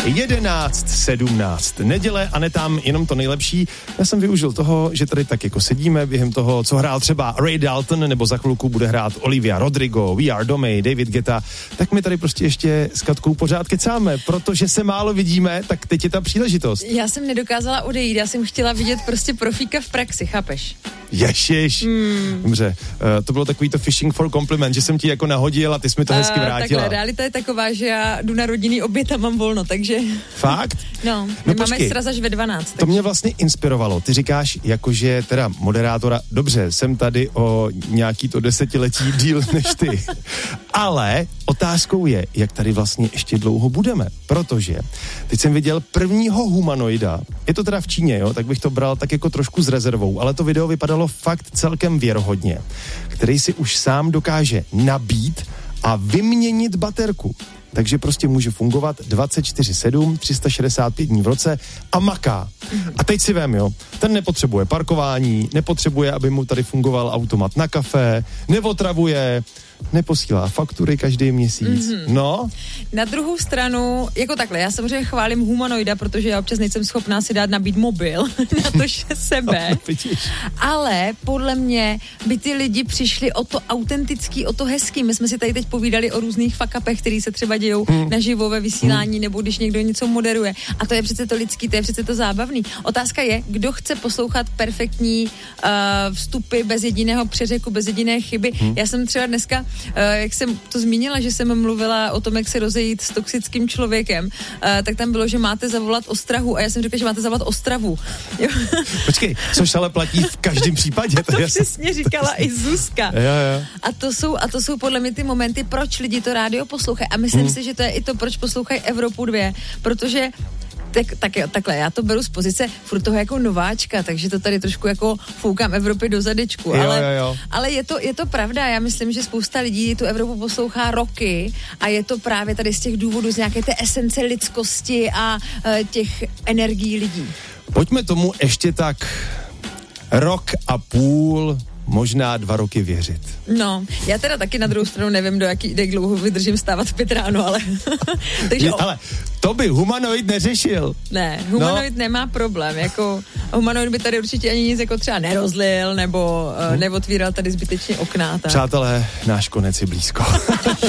11:17. Neděle a ne tam jenom to nejlepší. Já jsem využil toho, že tady tak jako sedíme během toho, co hrál třeba Ray Dalton, nebo za chvilku bude hrát Olivia Rodrigo, We Are Domy, David Guetta, tak my tady prostě ještě s Katkou pořád kecáme, protože se málo vidíme, tak teď je ta příležitost. Já jsem nedokázala odejít, já jsem chtěla vidět prostě profíka v praxi, chápeš? Ježiš. Dobře, to bylo takový to fishing for compliment, že jsem ti jako nahodil a ty jsi mi to hezky vrátila. Takhle, realita je taková, že já jdu na rodinný oběd a mám volno, takže... Fakt? No, my máme sraz až ve 12. To mě vlastně inspirovalo. Ty říkáš, jakože teda moderátora, dobře, jsem tady o nějaký to desetiletí díl než ty. Ale otázkou je, jak tady vlastně ještě dlouho budeme. Protože teď jsem viděl prvního humanoida, je to teda v Číně, jo, tak bych to bral tak jako trošku s rezervou, ale to video vypadalo fakt celkem věrohodně, který si už sám dokáže nabít a vyměnit baterku. Takže prostě může fungovat 24/7, 365 dní v roce a maká. A teď si vem, jo, ten nepotřebuje parkování, nepotřebuje, aby mu tady fungoval automat na kafe, neotravuje, neposílá faktury každý měsíc. No. Na druhou stranu, jako takhle, já samozřejmě chválím humanoida, protože já občas nejsem schopná si dát nabít mobil, na to, že sebe. Ale podle mě by ty lidi přišli o to autentický, o to hezký. My jsme si tady teď povídali o různých fuck-upech, který se třeba dějou naživo ve vysílání, nebo když někdo něco moderuje. A to je přece to lidský, to je přece to zábavný. Otázka je, kdo chce poslouchat perfektní vstupy bez jediného přeřeku, bez jediné chyby. Já jsem třeba dneska, jak jsem to zmínila, že jsem mluvila o tom, jak se rozejít s toxickým člověkem, tak tam bylo, že máte zavolat ostrahu a já jsem řekla, že máte zavolat Ostravu. Jo. Počkej, což ale platí v každém případě. To přesně říkala i Zuzka. Jo. A to jsou podle mě ty momenty, proč lidi to rádio poslouchají. A myslím si, že to je i to, proč poslouchají Evropu 2, protože takhle, já to beru z pozice furt toho jako nováčka, takže to tady trošku jako foukám Evropy do zadečku, jo. Ale je to pravda, já myslím, že spousta lidí tu Evropu poslouchá roky a je to právě tady z těch důvodů, z nějaké té esence lidskosti a těch energií lidí. Pojďme tomu ještě tak rok a půl, možná 2 roky věřit. No, já teda taky na druhou stranu nevím, jak dlouho vydržím stávat v 5 ráno, ale... Takže ale to by humanoid neřešil. Ne, humanoid nemá problém, jako humanoid by tady určitě ani nic jako třeba nerozlil, nebo neotvíral tady zbytečně okna. Tak. Přátelé, náš konec je blízko.